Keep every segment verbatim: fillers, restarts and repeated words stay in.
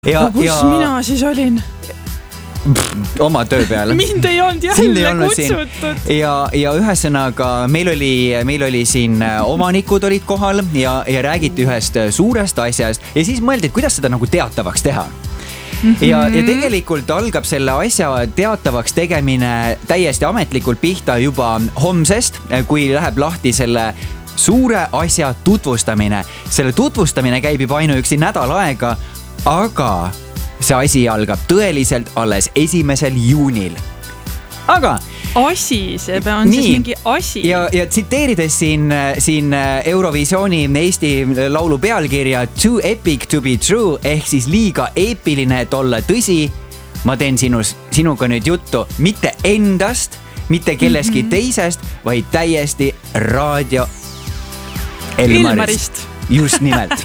Ja, no kus ja... mina siis olin? Oma töö peale. Mind ei olnud jälle kutsutud. Ja, ja ühesõnaga meil oli, meil oli siin omanikud olid kohal ja, ja räägiti ühest suurest asjast ja siis mõeldi, et kuidas seda nagu teatavaks teha. Mm-hmm. Ja, ja tegelikult algab selle asja teatavaks tegemine täiesti ametlikult pihta juba homsest, kui läheb lahti selle suure asja tutvustamine. Selle tutvustamine käib juba ainuüksi nädal aega, aga see asi algab tõeliselt alles esimesel juunil. Aga asi, see on nii, siis mingi asi. Ja, ja tsiteerides siin, siin Eurovisiooni Eesti laulu pealkirja Too epic to be true ehk siis liiga eepiline, et olla tõsi. Ma teen sinus, sinuga nüüd juttu mitte endast, mitte kelleski mm-hmm. teisest, vaid täiesti raadio Elmarist. Elmarist. Just nimelt.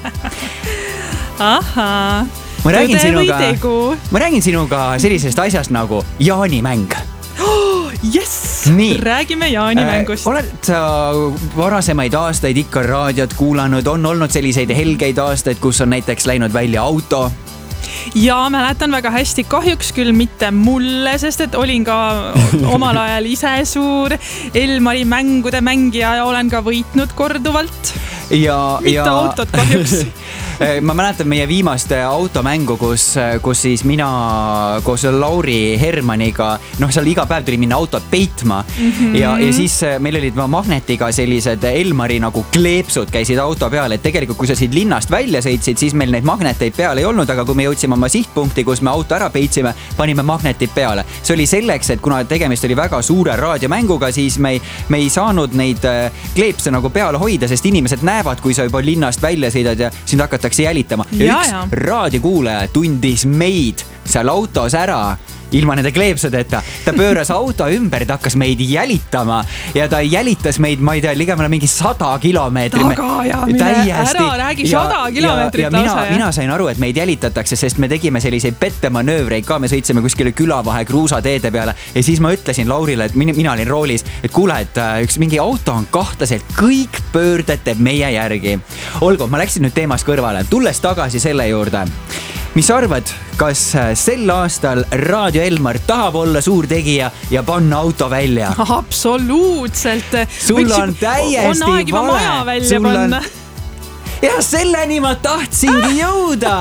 Ahaa. Ma räägin, sinuga, ma räägin sinuga sellisest asjast nagu jaanimäng. Oh, yes! Nii. Räägime jaanimängust. Äh, oled sa varasemaid aastaid ikka raadiot kuulanud? On olnud selliseid helgeid aastaid, kus on näiteks läinud välja auto? Ja mäletan väga hästi, kahjuks küll mitte mulle, sest et olin ka omal ajal ise suur Elmari mängude mängija ja olen ka võitnud korduvalt. Ja, mitte ja... autot kahjuks. Ma mäletan meie viimast automängu, kus, kus siis mina koos Lauri Hermaniga, noh seal iga päev tuli minna autot peitma mm-hmm. ja, ja siis meil olid magnetiga sellised Elmari nagu kleepsud käisid auto peal, et tegelikult kui sa siit linnast välja sõitsid, siis meil neid magneteid peal ei olnud, aga kui me jõudsime oma sihtpunkti, kus me auto ära peitsime, panime magnetid peale. See oli selleks, et kuna tegemist oli väga suure raadiomänguga, siis me ei, me ei saanud neid kleepse nagu peal hoida, sest inimesed näevad, kui sa juba linnast välja sõidad ja sind hakatakse jälitama. Ja ja, üks ja. raadiokuulaja tundis meid seal autos ära ilma nende kleepsudeta. Ta pööras auto ümber, ta hakkas meid jälitama ja ta jälitas meid, ma ei tea, ligemale mingi sada kilomeetri. Taga ja mine täiesti. Ära räägi sada kilomeetrit. Ja, ja mina, mina sain aru, et meid jälitatakse, sest me tegime selliseid pettemanöövreid ka, me sõitsime kuskile külavahe kruusateede peale ja siis ma ütlesin Laurile, et mina, mina olin roolis, et kuule, et üks mingi auto on kahtaselt, kõik pöörded teeb meie järgi. Olgu, ma läksin nüüd teemast kõrvale, tulles tagasi selle juurde. Mis arvad, kas sel aastal Raadio Elmar tahab olla suur tegija ja panna auto välja? Absoluutselt. Sul Võiks, on täiesti on aeg juba vale. Maja välja Sul panna. On... Ja selleni ma tahtsingi jõuda.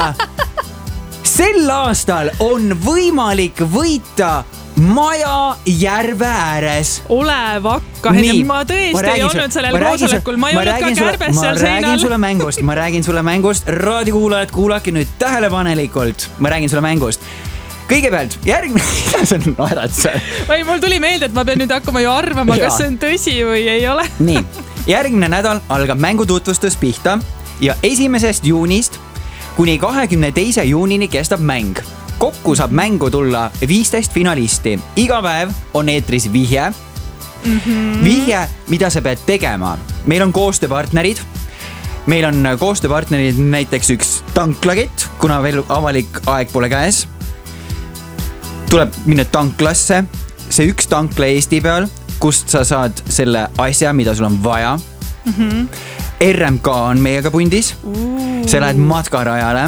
Sel aastal on võimalik võita maja järve ääres. Olev hakka, ma tõesti ma ei olnud sellel koosolekul, ma ei olnud ka kärbes seal seinal. Ma räägin sulle mängust, ma räägin sulle mängust, raadiokuulajad, kuulake nüüd tähelepanelikult. Ma räägin sulle mängust. Kõigepealt, järgmine, sa naerad seal. Või mul tuli meelde, et ma pean nüüd hakkama ju arvama, ja. Kas see on tõsi või ei ole. Nii, järgmine nädal algab mängututvustus pihta ja esimesest juunist kuni kahekümne teise juunini kestab mäng. Kokku saab mängu tulla viisteist finalisti. Iga päev on eetris vihje. Mm-hmm. Vihje, mida sa pead tegema. Meil on koostööpartnerid. Meil on koostööpartnerid näiteks üks tanklakett, kuna veel avalik aeg pole käes. Tuleb minna tanklasse. See üks tankla Eesti peal, kust sa saad selle asja, mida sul on vaja. Mm-hmm. R M K on meiega pundis. Uh. Sa lähed matkarajale.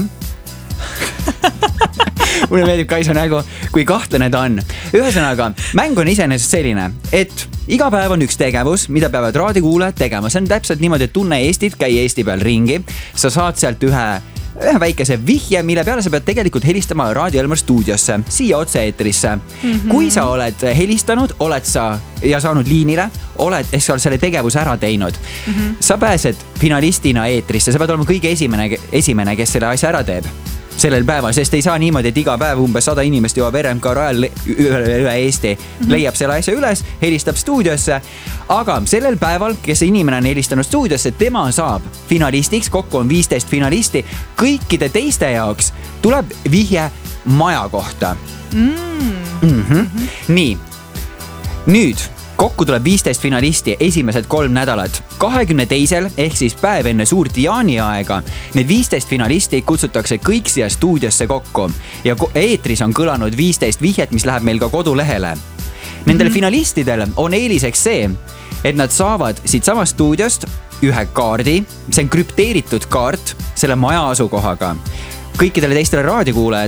Mulle meeldib Kaisu nägu, kui kahtlane ta on. Ühesõnaga, mäng on iseenesest selline, et iga päev on üks tegevus, mida peavad raadiokuulajad tegema. See on täpselt niimoodi, et tunne Eestit, käi Eesti peal ringi. Sa saad sealt ühe, ühe väikese vihje, mille peale sa pead tegelikult helistama Raadio Elmar stuudiosse, siia otse-eetrisse. Mm-hmm. Kui sa oled helistanud, oled sa ja saanud liinile, oled ehk sa oled selle tegevuse ära teinud. Mm-hmm. Sa pääsed finalistina eetrisse, sa pead olema kõige esimene, esimene, kes selle asja ära teeb sellel päeval, sest ei saa niimoodi, et iga päev umbes sada inimest jõuab R M K rajal üle Eesti, mm-hmm. leiab selle asja üles, helistab stuudiosse, aga sellel päeval, kes inimene on helistanud stuudiosse, tema saab finalistiks, kokku on viisteist finalisti, kõikide teiste jaoks tuleb vihje maja kohta. Mm. Mm-hmm. Nii, nüüd kokku tuleb viisteist finalisti esimesed kolm nädalat. kahekümne teisel ehk siis päev enne suurt jaaniaega need viisteist finalisti kutsutakse kõik siia stuudiosse kokku ja eetris on kõlanud viisteist vihjet, mis läheb meil ka kodulehele. Nendel mm-hmm. finalistidel on eeliseks see, et nad saavad siit samast stuudiost ühe kaardi, see on krüpteeritud kaart selle maja asukohaga. kõikidele teistele raadiokuulajatele